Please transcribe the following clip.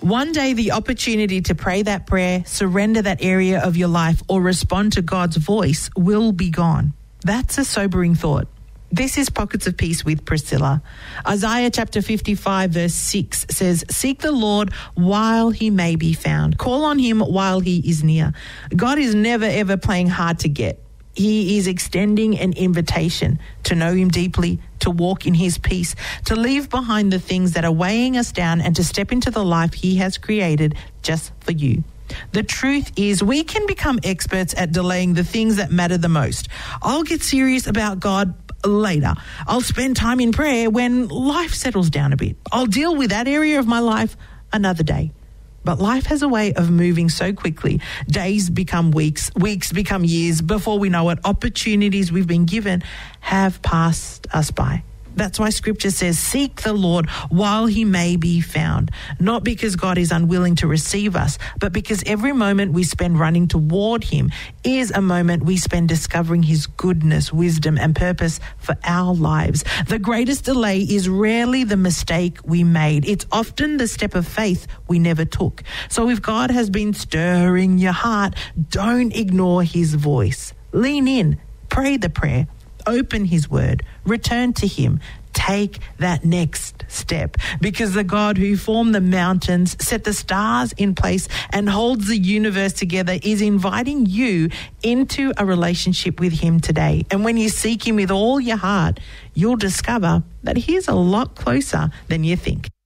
One day, the opportunity to pray that prayer, surrender that area of your life, or respond to God's voice will be gone. That's a sobering thought. This is Pockets of Peace with Priscilla. Isaiah chapter 55 verse 6 says, "Seek the Lord while he may be found. Call on him while he is near." God is never ever playing hard to get. He is extending an invitation to know him deeply, to walk in his peace, to leave behind the things that are weighing us down, and to step into the life he has created just for you. The truth is, we can become experts at delaying the things that matter the most. I'll get serious about God later. I'll spend time in prayer when life settles down a bit. I'll deal with that area of my life another day. But life has a way of moving so quickly. Days become weeks, weeks become years. Before we know it, opportunities we've been given have passed us by. That's why Scripture says, seek the Lord while he may be found. Not because God is unwilling to receive us, but because every moment we spend running toward him is a moment we spend discovering his goodness, wisdom, and purpose for our lives. The greatest delay is rarely the mistake we made. It's often the step of faith we never took. So if God has been stirring your heart, don't ignore his voice. Lean in, pray the prayer. Open his word, return to him, take that next step, because the God who formed the mountains, set the stars in place, and holds the universe together is inviting you into a relationship with him today. And when you seek him with all your heart, you'll discover that he's a lot closer than you think.